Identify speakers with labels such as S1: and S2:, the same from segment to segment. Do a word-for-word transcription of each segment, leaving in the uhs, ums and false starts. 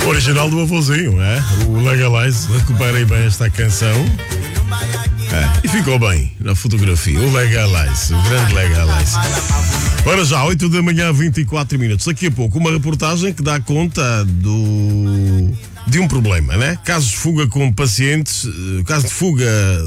S1: Original do avôzinho, é? O Legalize, recuperei bem esta canção. É, e ficou bem na fotografia. O Legalize, o grande Legalize. Ora já, oito da manhã, vinte e quatro minutos. Daqui a pouco, uma reportagem que dá conta do de um problema, né? Casos de fuga com pacientes, caso de fuga,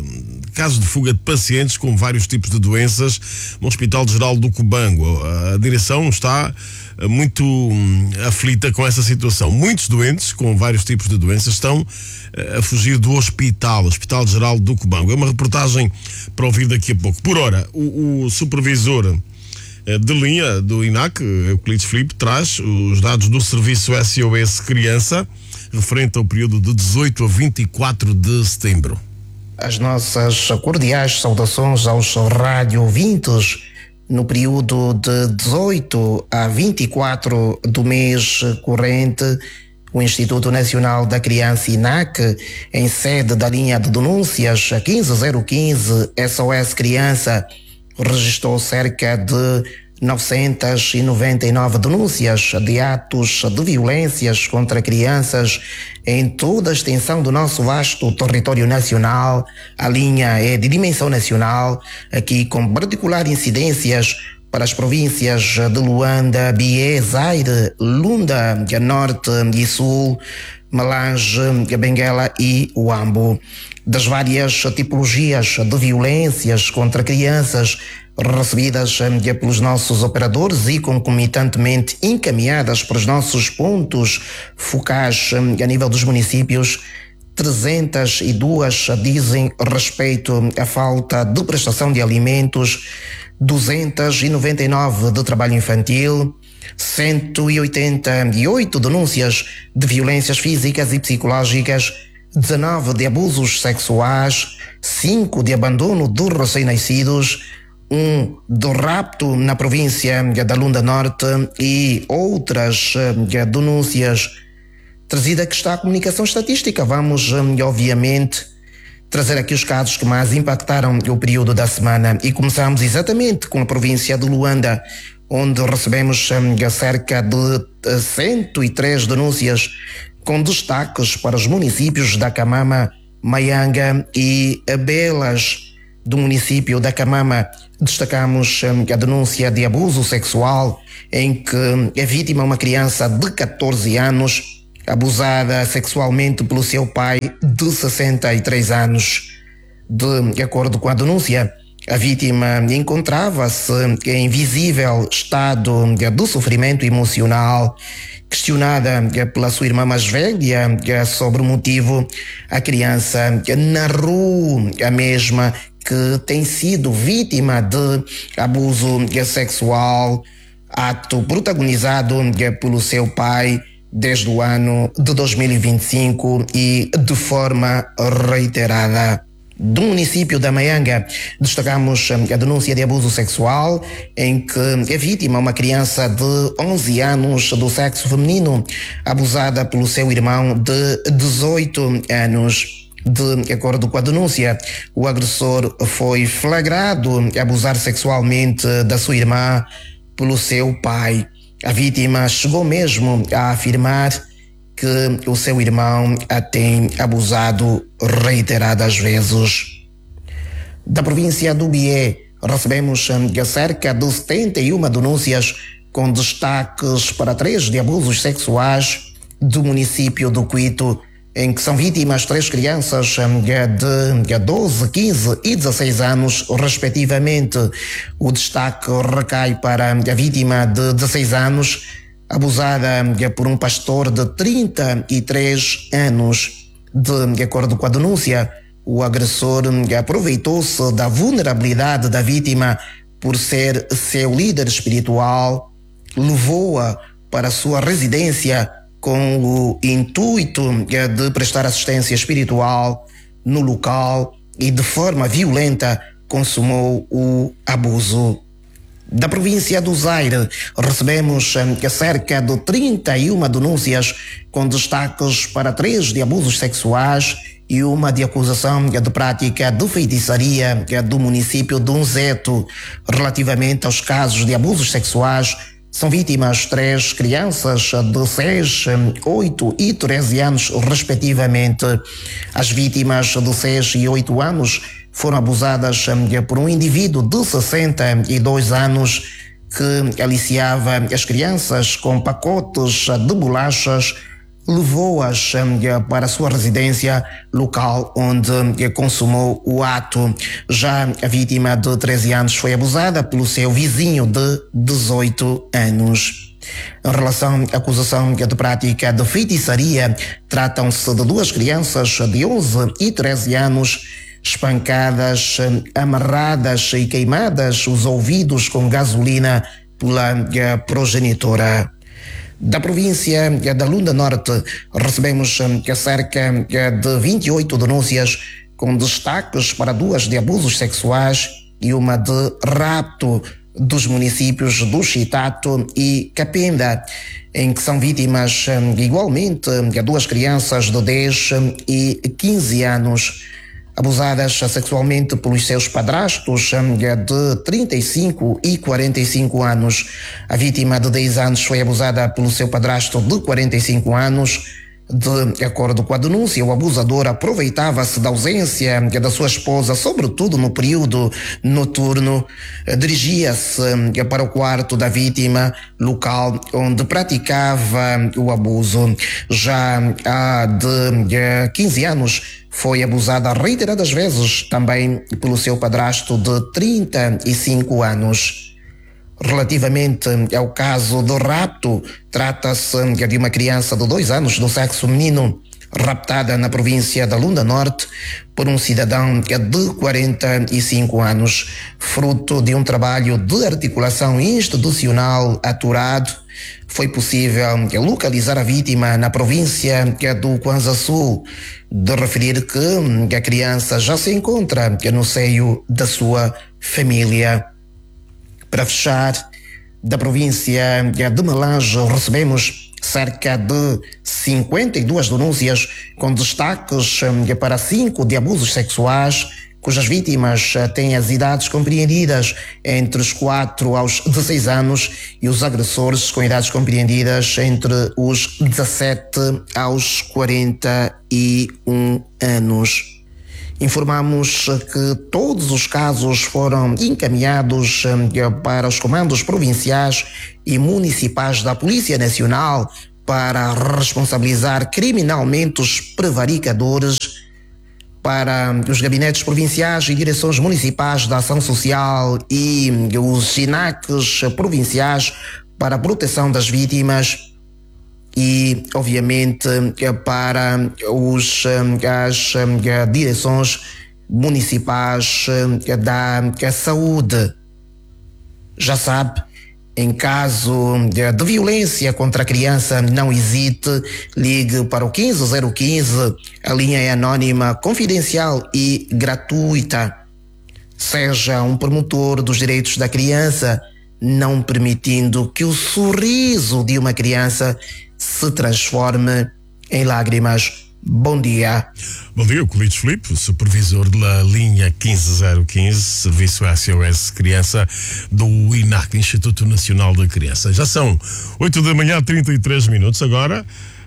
S1: casos de fuga de pacientes com vários tipos de doenças no Hospital Geral do Cubango. A direção está muito hum, aflita com essa situação. Muitos doentes com vários tipos de doenças estão uh, a fugir do hospital, Hospital Geral do Cubango. É uma reportagem para ouvir daqui a pouco. Por ora, o, o supervisor uh, de linha do I N A C, Euclides Filipe, traz os dados do serviço S O S Criança, referente ao período de dezoito a vinte e quatro de setembro.
S2: As nossas cordiais saudações aos rádio ouvintes. No período de dezoito a vinte e quatro do mês corrente, o Instituto Nacional da Criança I N A C, em sede da linha de denúncias quinze zero quinze S O S Criança, registrou cerca de novecentas e noventa e nove denúncias de atos de violências contra crianças em toda a extensão do nosso vasto território nacional. A linha é de dimensão nacional, aqui com particular incidências para as províncias de Luanda, Bié, Zaire, Lunda, Norte e Sul, Malange, Benguela e Huambo. Das várias tipologias de violências contra crianças recebidas pelos nossos operadores e concomitantemente encaminhadas para os nossos pontos focais a nível dos municípios, trezentas e duas dizem respeito à falta de prestação de alimentos, duzentas e noventa e nove de trabalho infantil, cento e oitenta e oito denúncias de violências físicas e psicológicas, dezenove de abusos sexuais, cinco de abandono de recém-nascidos, um do rapto na província da Lunda Norte e outras denúncias. Trazida que está a comunicação estatística, vamos obviamente trazer aqui os casos que mais impactaram o período da semana e começamos exatamente com a província de Luanda, onde recebemos cerca de cento e três denúncias com destaques para os municípios da Camama, Maianga e Belas. Do município da Camama destacamos a denúncia de abuso sexual em que a vítima é uma criança de catorze anos abusada sexualmente pelo seu pai de sessenta e três anos. De acordo com a denúncia, a vítima encontrava-se em visível estado de sofrimento emocional. Questionada pela sua irmã mais velha sobre o motivo, a criança narrou a mesma que tem sido vítima de abuso sexual, ato protagonizado pelo seu pai desde o ano de dois mil e vinte e cinco e de forma reiterada. Do município da Maianga, destacamos a denúncia de abuso sexual em que a vítima é uma criança de onze anos do sexo feminino, abusada pelo seu irmão de dezoito anos. De acordo com a denúncia, o agressor foi flagrado a abusar sexualmente da sua irmã pelo seu pai. A vítima chegou mesmo a afirmar que o seu irmão a tem abusado reiteradas vezes. Da província do Bié, recebemos cerca de setenta e uma denúncias com destaques para três de abusos sexuais do município do Cuito, em que são vítimas três crianças de doze, quinze e dezesseis anos, respectivamente. O destaque recai para a vítima de dezesseis anos, abusada por um pastor de trinta e três anos. De acordo com a denúncia, o agressor aproveitou-se da vulnerabilidade da vítima por ser seu líder espiritual, levou-a para a sua residência com o intuito de prestar assistência espiritual no local e de forma violenta consumou o abuso. Da província do Zaire, recebemos cerca de trinta e uma denúncias com destaques para três de abusos sexuais e uma de acusação de prática de feitiçaria do município de Unzeto. Relativamente aos casos de abusos sexuais, São vítimas três crianças de seis, oito e treze anos, respectivamente. As vítimas de seis e oito anos foram abusadas por um indivíduo de sessenta e dois anos que aliciava as crianças com pacotes de bolachas, levou-as para a sua residência, local onde consumou o ato. Já a vítima de treze anos foi abusada pelo seu vizinho de dezoito anos. Em relação à acusação de prática de feitiçaria, tratam-se de duas crianças de onze e treze anos, espancadas, amarradas e queimadas os ouvidos com gasolina pela progenitora. Da província da Lunda Norte, recebemos cerca de vinte e oito denúncias, com destaques para duas de abusos sexuais e uma de rapto dos municípios do Chitato e Capenda, em que são vítimas igualmente duas crianças de dez e quinze anos, abusadas sexualmente pelos seus padrastos de trinta e cinco e quarenta e cinco anos. A vítima de dez anos foi abusada pelo seu padrasto de quarenta e cinco anos. De acordo com a denúncia, o abusador aproveitava-se da ausência da sua esposa, sobretudo no período noturno. Dirigia-se para o quarto da vítima, local onde praticava o abuso. Já a de quinze anos foi abusada reiteradas vezes também pelo seu padrasto de trinta e cinco anos. Relativamente ao caso do rapto, trata-se de uma criança de dois anos do sexo feminino, raptada na província da Lunda Norte por um cidadão de quarenta e cinco anos, fruto de um trabalho de articulação institucional aturado. Foi possível localizar a vítima na província do Kwanza Sul. De referir que a criança já se encontra no seio da sua família. Para fechar, da província de Melange, recebemos cerca de cinquenta e duas denúncias, com destaques para cinco de abusos sexuais, cujas vítimas têm as idades compreendidas entre os quatro aos dezesseis anos e os agressores com idades compreendidas entre os dezassete aos quarenta e um anos. Informamos que todos os casos foram encaminhados para os comandos provinciais e municipais da Polícia Nacional para responsabilizar criminalmente os prevaricadores, para os gabinetes provinciais e direções municipais da ação social e os S I N A Cs provinciais para a proteção das vítimas e, obviamente, para os, as direções municipais da saúde. Já sabe, em caso de, de violência contra a criança, não hesite, ligue para o quinze zero quinze, a linha é anónima, confidencial e gratuita. Seja um promotor dos direitos da criança, não permitindo que o sorriso de uma criança se transforme em lágrimas. Bom dia.
S1: Bom dia, Colides Filipe, supervisor da linha quinze zero quinze, Serviço S O S Criança do I N A C, Instituto Nacional da Criança. Já são oito da manhã, trinta e três minutos. Agora,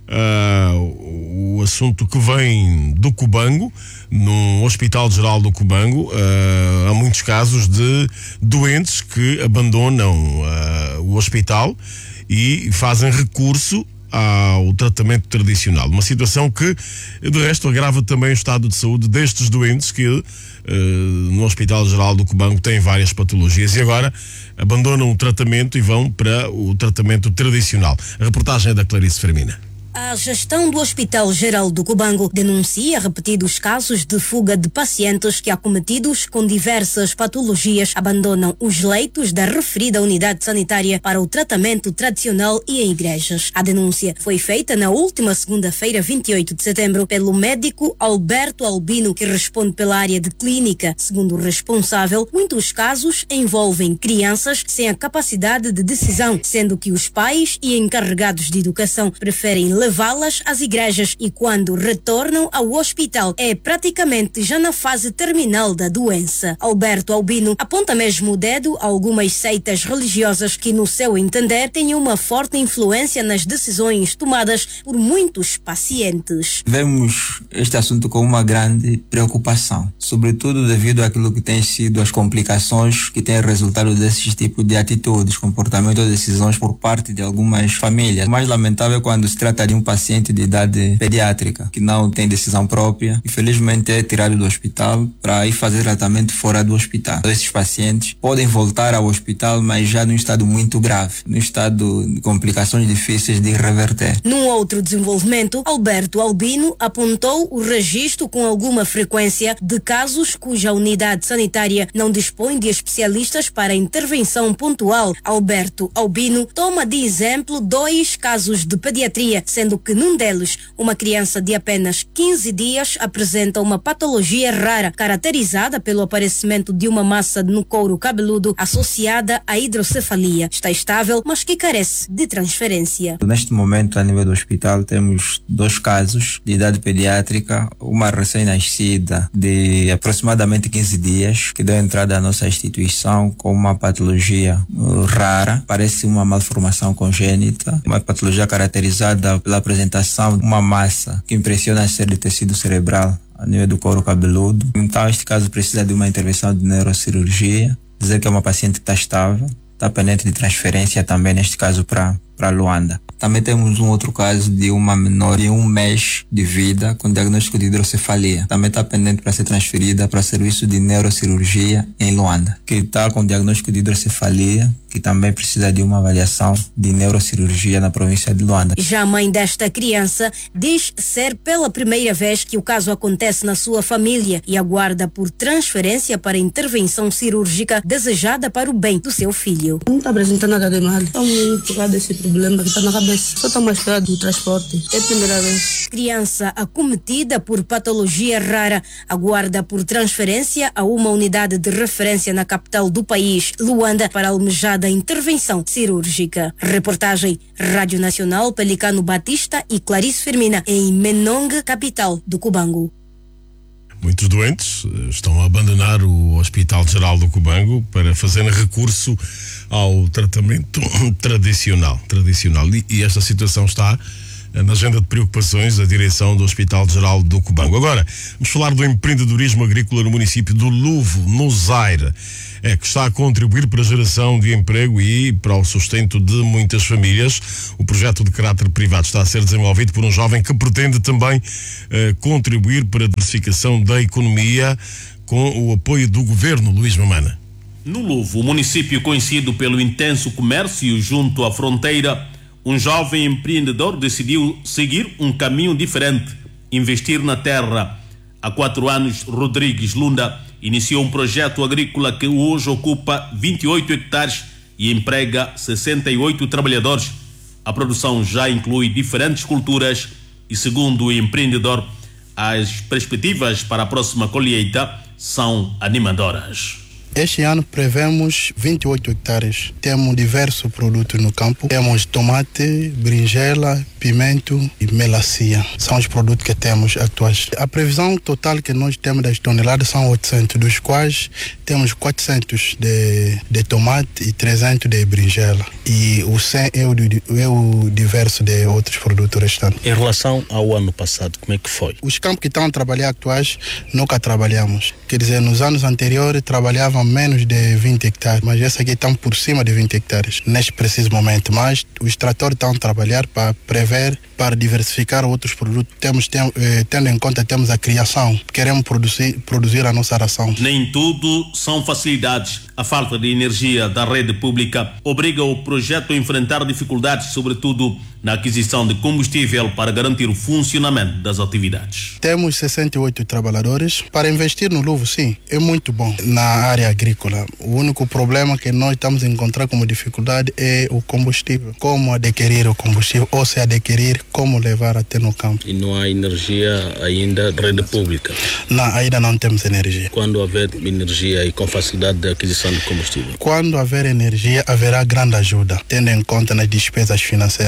S1: uh, o assunto que vem do Cubango, no Hospital Geral do Cubango, uh, há muitos casos de doentes que abandonam uh, o hospital e fazem recurso ao tratamento tradicional. Uma situação que, de resto, agrava também o estado de saúde destes doentes que uh, no Hospital Geral do Cubango têm várias patologias e agora abandonam o tratamento e vão para o tratamento tradicional. A reportagem é da Clarice Fermina.
S3: A gestão do Hospital Geral do Cubango denuncia repetidos casos de fuga de pacientes que, acometidos com diversas patologias, abandonam os leitos da referida unidade sanitária para o tratamento tradicional e em igrejas. A denúncia foi feita na última segunda-feira, vinte e oito de setembro, pelo médico Alberto Albino, que responde pela área de clínica. Segundo o responsável, muitos casos envolvem crianças sem a capacidade de decisão, sendo que os pais e encarregados de educação preferem levá-las às igrejas e quando retornam ao hospital é praticamente já na fase terminal da doença. Alberto Albino aponta mesmo o dedo a algumas seitas religiosas que, no seu entender, têm uma forte influência nas decisões tomadas por muitos pacientes.
S4: Vemos este assunto com uma grande preocupação, sobretudo devido àquilo que tem sido as complicações que têm resultado desses tipos de atitudes, comportamentos ou decisões por parte de algumas famílias. O mais lamentável é quando se trata de um paciente de idade pediátrica, que não tem decisão própria, infelizmente é tirado do hospital para ir fazer tratamento fora do hospital. Esses pacientes podem voltar ao hospital, mas já num estado muito grave, num estado de complicações difíceis de reverter.
S3: Num outro desenvolvimento, Alberto Albino apontou o registro com alguma frequência de casos cuja unidade sanitária não dispõe de especialistas para intervenção pontual. Alberto Albino toma de exemplo dois casos de pediatria, sendo que num deles, uma criança de apenas quinze dias apresenta uma patologia rara, caracterizada pelo aparecimento de uma massa no couro cabeludo associada à hidrocefalia. Está estável, mas que carece de transferência.
S4: Neste momento, a nível do hospital, temos dois casos de idade pediátrica, uma recém-nascida de aproximadamente quinze dias, que deu entrada à nossa instituição com uma patologia uh, rara, parece uma malformação congênita, uma patologia caracterizada pela apresentação de uma massa que impressiona a ser de tecido cerebral a nível do couro cabeludo. Então, este caso precisa de uma intervenção de neurocirurgia, dizer que é uma paciente que está estável, está pendente de transferência também, neste caso, para para Luanda. Também temos um outro caso de uma menor de um mês de vida com diagnóstico de hidrocefalia. Também está pendente para ser transferida para o serviço de neurocirurgia em Luanda, que está com diagnóstico de hidrocefalia, que também precisa de uma avaliação de neurocirurgia na província de Luanda.
S3: Já a mãe desta criança diz ser pela primeira vez que o caso acontece na sua família e aguarda por transferência para intervenção cirúrgica desejada para o bem do seu filho.
S5: Não está apresentando nada de mal. Estamos por causa desse problema que está na cabeça. Só está mais perto do transporte. É a primeira vez.
S3: Criança acometida por patologia rara aguarda por transferência a uma unidade de referência na capital do país, Luanda, para almejada intervenção cirúrgica. Reportagem Rádio Nacional, Pelicano Batista e Clarice Firmina, em Menongue, capital do Cubango.
S1: Muitos doentes estão a abandonar o Hospital Geral do Cubango para fazerem recurso ao tratamento tradicional. tradicional. E, e esta situação está na agenda de preocupações da direção do Hospital Geral do Cubango. Agora, vamos falar do empreendedorismo agrícola no município do Luvo, no Zaire, é, que está a contribuir para a geração de emprego e para o sustento de muitas famílias. O projeto de caráter privado está a ser desenvolvido por um jovem que pretende também eh, contribuir para a diversificação da economia com o apoio do governo. Luís Mamana.
S6: No Luvo, o município conhecido pelo intenso comércio junto à fronteira, um jovem empreendedor decidiu seguir um caminho diferente, investir na terra. Há quatro anos, Rodrigues Lunda iniciou um projeto agrícola que hoje ocupa vinte e oito hectares e emprega sessenta e oito trabalhadores. A produção já inclui diferentes culturas e, segundo o empreendedor, as perspectivas para a próxima colheita são animadoras.
S7: Este ano prevemos vinte e oito hectares. Temos diversos produtos no campo. Temos tomate, berinjela, pimento e melancia. São os produtos que temos atuais. A previsão total que nós temos das toneladas são oitocentos, dos quais temos quatrocentos de, de tomate e trezentos de berinjela. E o cem é o, é o diverso de outros produtos restantes.
S8: Em relação ao ano passado, como é que foi?
S7: Os campos que estão a trabalhar atuais, nunca trabalhamos. Quer dizer, nos anos anteriores trabalhavam menos de vinte hectares, mas essa aqui estão por cima de vinte hectares neste preciso momento. Mas os tratores estão a trabalhar para prever, para diversificar outros produtos. Temos, tem, eh, tendo em conta, temos a criação. Queremos produzir, produzir a nossa ração.
S6: Nem tudo são facilidades. A falta de energia da rede pública obriga o projeto a enfrentar dificuldades, sobretudo na aquisição de combustível para garantir o funcionamento das atividades.
S7: Temos sessenta e oito trabalhadores. Para investir no Luvo, sim, é muito bom na área agrícola. O único problema que nós estamos a encontrar como dificuldade é o combustível. Como adquirir o combustível, ou se adquirir, como levar até no campo.
S8: E não há energia ainda da rede pública?
S7: Não, ainda não temos energia.
S8: Quando haver energia e com facilidade de aquisição de combustível?
S7: Quando haver energia, haverá grande ajuda, tendo em conta nas despesas financeiras, porque a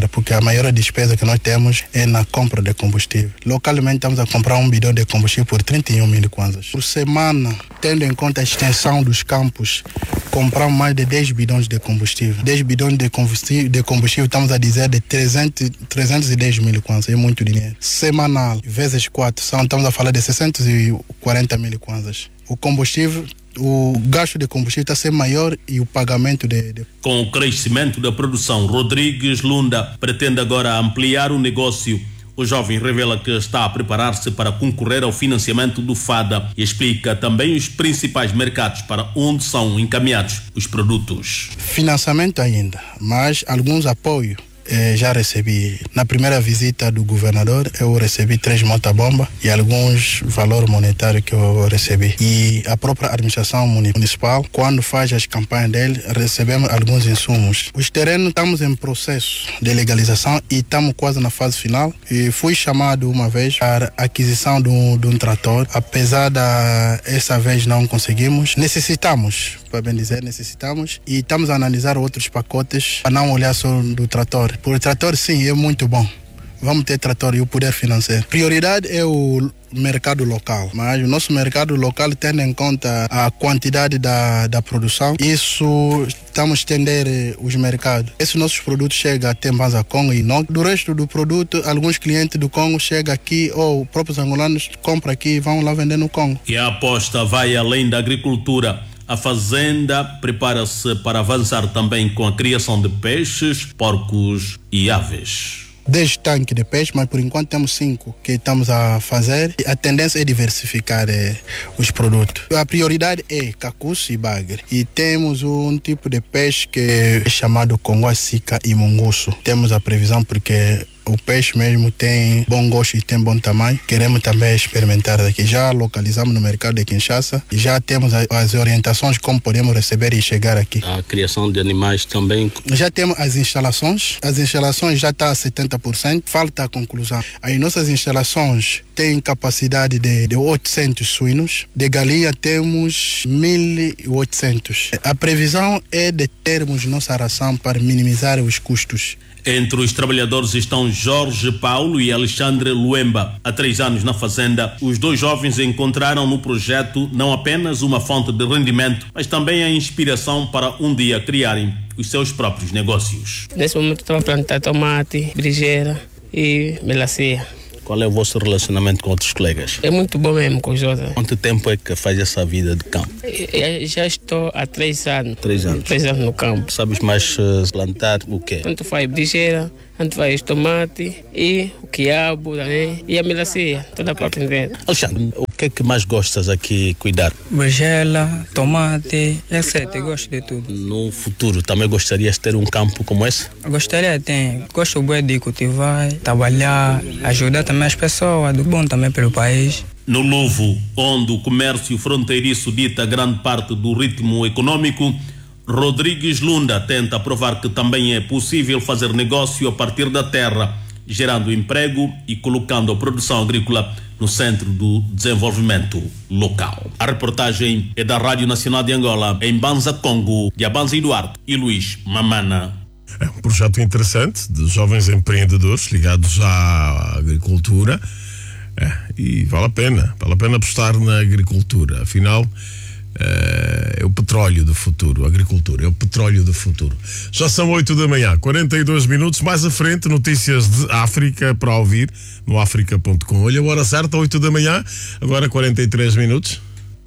S7: maior despesa que nós temos é na compra de combustível. Localmente estamos a comprar um bidão de combustível por trinta e um mil kwanzas. Por semana, tendo em conta a extensão dos campos, compramos mais de dez bidões de combustível. dez bidões de combustível, de combustível estamos a dizer de trezentos, trezentos e dez mil kwanzas, é muito dinheiro. Semanal, vezes quatro, são, estamos a falar de seiscentos e quarenta mil kwanzas. O combustível, o gasto de combustível está a ser maior e o pagamento de, de...
S6: Com o crescimento da produção, Rodrigues Lunda pretende agora ampliar o negócio. O jovem revela que está a preparar-se para concorrer ao financiamento do FADA e explica também os principais mercados para onde são encaminhados os produtos.
S7: Financiamento ainda, mas alguns apoios. Eh, já recebi. Na primeira visita do governador, eu recebi três motobombas e alguns valor monetário que eu recebi. E a própria administração municipal, quando faz as campanhas dele, recebemos alguns insumos. Os terrenos estamos em processo de legalização e estamos quase na fase final. E fui chamado uma vez para a aquisição de um, de um trator. Apesar da essa vez não conseguimos, necessitamos, para bem dizer, necessitamos e estamos a analisar outros pacotes para não olhar só do trator. Por trator, sim, é muito bom. Vamos ter trator e o poder financeiro. Prioridade é o mercado local, mas o nosso mercado local, tendo em conta a quantidade da, da produção, isso estamos a estender os mercados. Esses nossos produtos chegam até Mbanza, Congo e Norte. Do resto do produto, alguns clientes do Congo chegam aqui ou próprios angolanos compram aqui e vão lá vender no Congo.
S6: E a aposta vai além da agricultura. A fazenda prepara-se para avançar também com a criação de peixes, porcos e aves.
S7: dez tanques de peixe, mas por enquanto temos cinco que estamos a fazer. A tendência é diversificar eh, os produtos. A prioridade é cacuço e bagre. E temos um tipo de peixe que é chamado congoa-sica e munguço. Temos a previsão porque o peixe mesmo tem bom gosto e tem bom tamanho. Queremos também experimentar daqui. Já localizamos no mercado de Kinshasa e já temos as orientações como podemos receber e chegar aqui.
S8: A criação de animais também.
S7: Já temos as instalações. As instalações já estão a setenta por cento. Falta a conclusão. As nossas instalações têm capacidade de, de oitocentos suínos. De galinha temos mil e oitocentos. A previsão é de termos nossa ração para minimizar os custos.
S6: Entre os trabalhadores estão Jorge Paulo e Alexandre Luemba. Há três anos na fazenda, os dois jovens encontraram no projeto não apenas uma fonte de rendimento, mas também a inspiração para um dia criarem os seus próprios negócios.
S5: Nesse momento estamos a plantar tomate, berinjela e melancia.
S8: Qual é o vosso relacionamento com outros colegas?
S5: É muito bom mesmo com os outros.
S8: Quanto tempo é que faz essa vida de campo?
S5: Eu já estou há três anos.
S8: Três anos?
S5: Três anos no campo.
S8: Sabes mais uh, plantar o quê?
S5: Tanto faz berinjela, tanto faz tomate e o quiabo também e a melancia, toda para aprender.
S8: Alexandre, o que é que mais gostas aqui cuidar?
S4: Berinjela, tomate, etcétera. Gosto de tudo.
S8: No futuro, também gostarias de ter um campo como esse?
S4: Gostaria de ter. Gosto bem de cultivar, trabalhar, ajudar também as pessoas, do bom também pelo país.
S6: No Luvo, onde o comércio fronteiriço dita grande parte do ritmo econômico, Rodrigues Lunda tenta provar que também é possível fazer negócio a partir da terra, gerando emprego e colocando a produção agrícola no centro do desenvolvimento local. A reportagem é da Rádio Nacional de Angola, em Mbanza, Congo, de Abanza Eduardo e Luís Mamana.
S1: É um projeto interessante de jovens empreendedores ligados à agricultura. É, e vale a pena, vale a pena apostar na agricultura. Afinal, é, é o petróleo do futuro. A agricultura é o petróleo do futuro. Já são oito da manhã, quarenta e dois minutos. Mais à frente, notícias de África para ouvir no africa ponto com. Olha a hora certa, oito da manhã, agora quarenta e três minutos.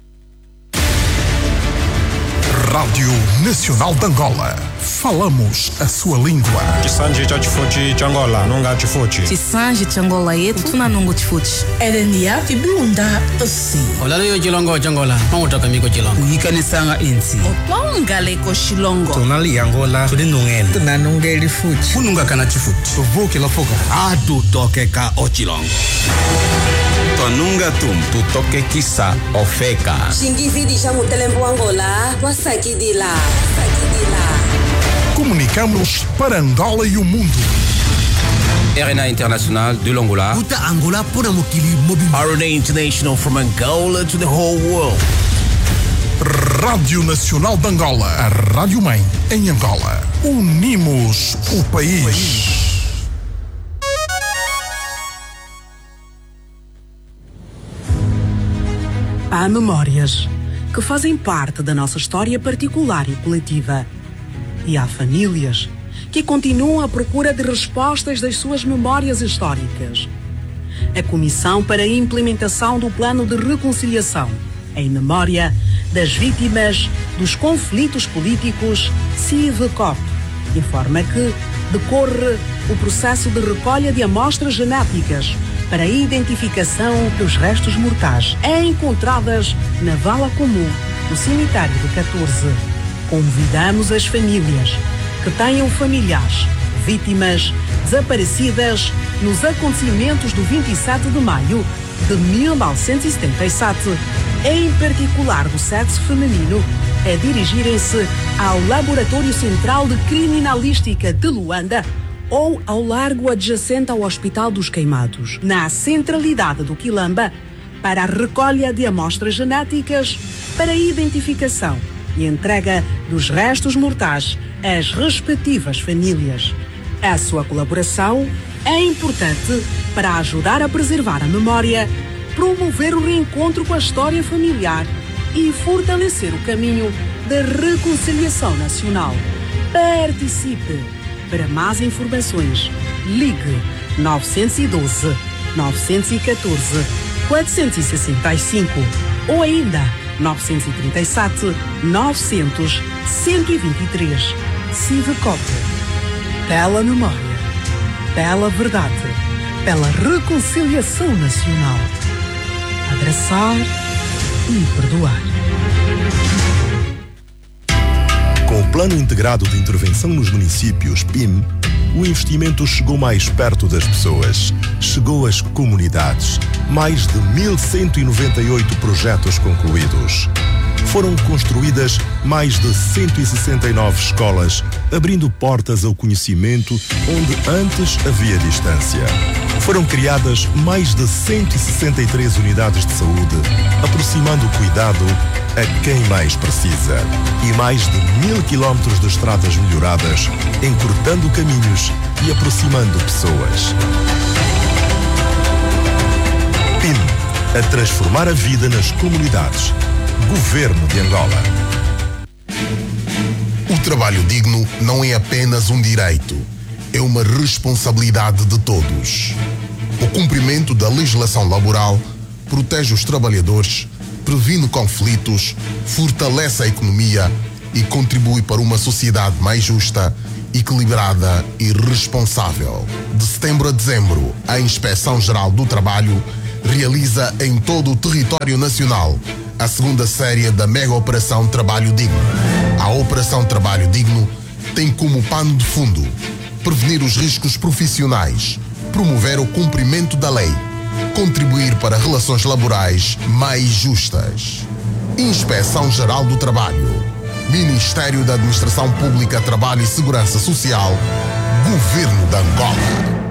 S9: Rádio Nacional de Angola. Falamos a sua língua.
S10: Chisanji cha chifuchi cha Angola, nunga chifuchi.
S11: Chisanji cha Angola yetu tuna nungu chifuchi.
S12: Elenia tibunda assim.
S13: Olalo yo chilongo cha Angola, mauta kamiko chilongo.
S12: Uyikanisanga insi.
S11: Otwanga leko shilongo.
S10: Tunali Angola, tudinungela.
S12: Tunanungeli fuchi.
S13: Kununga kana chifuchi.
S10: Tuvuki la fuga.
S13: Atu toke ka ochilongo.
S14: Tonunga tum, tu toque kisa ofeka.
S15: Xingividi chamo telembo Angola, wasaki de lá, wasaki de lá.
S9: Comunicamos para Angola e o mundo.
S16: R N A International de l'Angola.
S17: Uta Angola pura mokili mobi.
S18: R N A International from Angola to the whole world.
S9: Rádio Nacional de Angola, a Rádio Mãe em Angola. Unimos o país.
S19: Há memórias que fazem parte da nossa história particular e coletiva. E há famílias que continuam à procura de respostas das suas memórias históricas. A Comissão para a Implementação do Plano de Reconciliação em Memória das Vítimas dos Conflitos Políticos, CIVCOP, informa que decorre o processo de recolha de amostras genéticas para a identificação dos restos mortais encontradas na vala comum do cemitério de catorze. Convidamos as famílias que tenham familiares vítimas desaparecidas nos acontecimentos do vinte e sete de maio de mil novecentos e setenta e sete, em particular do sexo feminino, a dirigirem-se ao Laboratório Central de Criminalística de Luanda ou ao largo adjacente ao Hospital dos Queimados, na centralidade do Quilamba, para a recolha de amostras genéticas para a identificação e entrega dos restos mortais às respectivas famílias. A sua colaboração é importante para ajudar a preservar a memória, promover o reencontro com a história familiar e fortalecer o caminho da reconciliação nacional. Participe! Para mais informações, ligue nove um dois, nove um quatro, quatro seis cinco ou ainda nove três sete, nove zero zero, um dois três. CIVCOP. Pela memória, pela verdade, pela reconciliação nacional. Abraçar e perdoar.
S20: Com o Plano Integrado de Intervenção nos Municípios, P I M, o investimento chegou mais perto das pessoas, chegou às comunidades. Mais de mil cento e noventa e oito projetos concluídos. Foram construídas mais de cento e sessenta e nove escolas, abrindo portas ao conhecimento onde antes havia distância. Foram criadas mais de cento e sessenta e três unidades de saúde, aproximando o cuidado a quem mais precisa. E mais de mil quilómetros de estradas melhoradas, encurtando caminhos e aproximando pessoas. P I M, a transformar a vida nas comunidades. Governo de Angola.
S9: O trabalho digno não é apenas um direito, é uma responsabilidade de todos. O cumprimento da legislação laboral protege os trabalhadores, previne conflitos, fortalece a economia e contribui para uma sociedade mais justa, equilibrada e responsável. De setembro a dezembro, a Inspeção-Geral do Trabalho realiza em todo o território nacional a segunda série da mega Operação Trabalho Digno. A Operação Trabalho Digno tem como pano de fundo prevenir os riscos profissionais, promover o cumprimento da lei, contribuir para relações laborais mais justas. Inspeção-Geral do Trabalho, Ministério da Administração Pública, Trabalho e Segurança Social, Governo de Angola.